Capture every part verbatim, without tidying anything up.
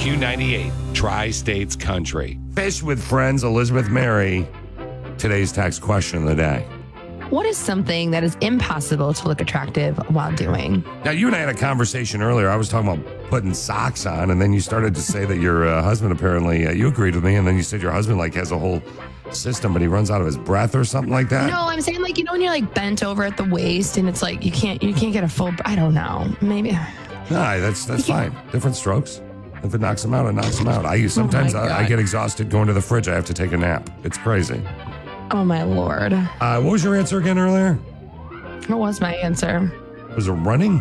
Q ninety-eight, Tri-States Country. Fish with Friends, Elizabeth Mary. Today's text question of the day. What is something that is impossible to look attractive while doing? Now, you and I had a conversation earlier. I was talking about putting socks on, and then you started to say that your uh, husband apparently, uh, you agreed with me, and then you said your husband like has a whole system, but he runs out of his breath or something like that. No, I'm saying like, you know, when you're like bent over at the waist and it's like you can't you can't get a full, I don't know, maybe. Nah, that's that's fine. Different strokes. If it knocks him out, it knocks him out. I sometimes Oh my I, I God. get exhausted going to the fridge. I have to take a nap. It's crazy. Oh my Lord. Uh, what was your answer again earlier? What was my answer? Was it running?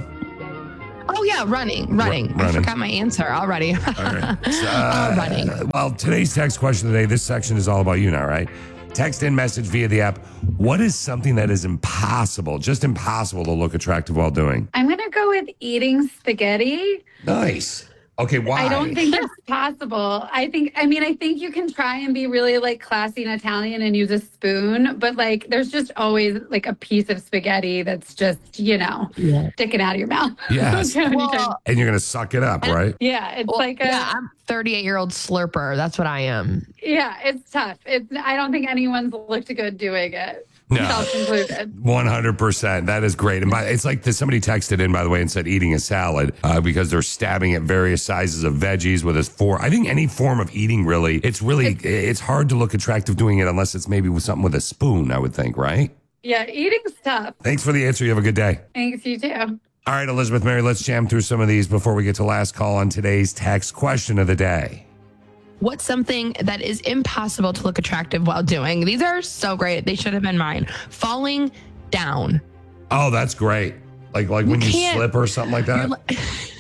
Oh yeah, running, running. running. I forgot my answer already. All right. Uh, running. Well, today's text question today, this section is all about you now, right? Text in message via the app. What is something that is impossible, just impossible to look attractive while doing? I'm going to go with eating spaghetti. Nice. Okay, why? I don't think it's possible. I think, I mean, I think you can try and be really like classy and Italian and use a spoon, but like there's just always like a piece of spaghetti that's just, you know, Yeah. sticking out of your mouth. Yes. Well, And you're going to suck it up, right? yeah, it's well, like a, yeah, I'm thirty-eight year old slurper. That's what I am. yeah, it's tough. It's, I don't think anyone's looked good doing it. No. Self included. one hundred percent. That is great. And by, it's like this, somebody texted in, by the way, and said eating a salad uh, because they're stabbing at various sizes of veggies with a fork. I think any form of eating, really, it's really, it's, it's hard to look attractive doing it unless it's maybe with something with a spoon, I would think, right? Yeah, eating's tough. Thanks for the answer. You have a good day. Thanks, you too. All right, Elizabeth Mary, let's jam through some of these before we get to last call on today's text question of the day. What's something that is impossible to look attractive while doing? These are so great. They should have been mine. Falling down. Oh, that's great. Like like when you can't- slip or something like that. You're like-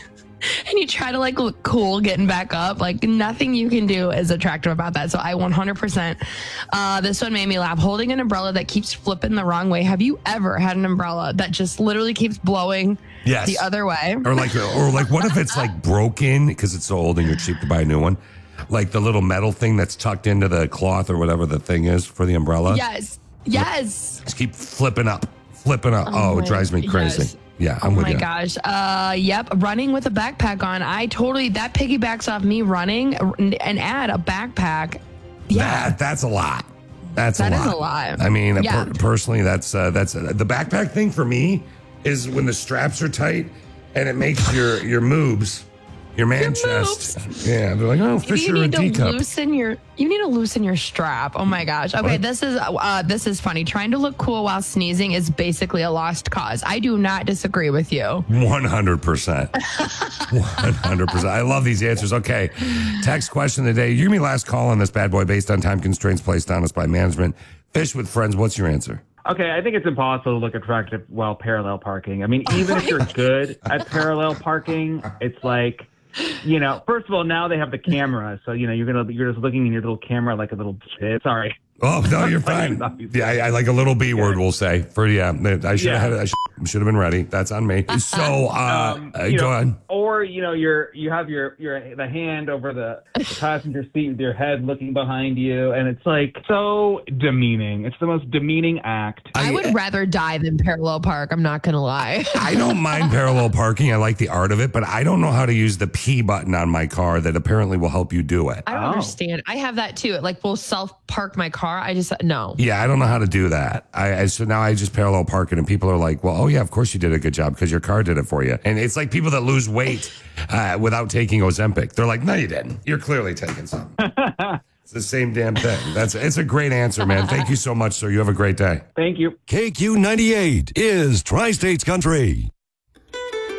and you try to like look cool getting back up. Like nothing you can do is attractive about that. So I one hundred percent. Uh, this one made me laugh. Holding an umbrella that keeps flipping the wrong way. Have you ever had an umbrella that just literally keeps blowing Yes. the other way? Or like, or like, what if it's like broken because it's so old and you're cheap to buy a new one? Like the little metal thing that's tucked into the cloth or whatever the thing is for the umbrella. Yes. Yes. Just keep flipping up, flipping up. Oh, Oh it my- drives me crazy. yes. Yeah, I'm oh with my you. gosh. Uh, yep. Running with a backpack on. I totally, that piggybacks off me running and add a backpack. Yeah. That, that's a lot. That's That a is lot. a lot. I mean, Yeah. per- personally, that's uh, that's uh, the backpack thing for me is when the straps are tight and it makes your your moves, your man chest. Yeah, they're like, oh, You Fisher and need to teacup. loosen your. You need to loosen your strap. Oh my gosh. Okay, What? this is uh, this is funny. Trying to look cool while sneezing is basically a lost cause. I do not disagree with you. One hundred percent. One hundred percent. I love these answers. Okay, text question of the day. You're gonna be last call on this bad boy based on time constraints placed on us by management. Fish with Friends. What's your answer? Okay, I think it's impossible to look attracactive while parallel parking. I mean, even if you're good at parallel parking, it's like, you know, first of all, now they have the camera, so you know you're gonna you're just looking in your little camera like a little shit. Sorry. Oh no, you're fine. Yeah, I, I like a little B word. We'll say for yeah. I should have Yeah. had. it. I should, should have been ready. That's on me. So uh, Um, uh, you go know, on. Or you know, you're you have your your the hand over the, the passenger seat with your head looking behind you, and it's like so demeaning. It's the most demeaning act. I, would rather die than parallel park. I'm not gonna lie. I don't mind parallel parking. I like the art of it, but I don't know how to use the P button on my car that apparently will help you do it. I don't Oh. understand. I have that too. It like will self park my car. I just no. Yeah, I don't know how to do that. I, I so now I just parallel park it, and people are like, "Well, oh yeah, of course you did a good job because your car did it for you." And it's like people that lose weight uh, without taking Ozempic. They're like, "No, you didn't. You're clearly taking something." It's the same damn thing. That's it's a great answer, man. Thank you so much, sir. You have a great day. Thank you. K Q ninety-eight is Tri-States Country.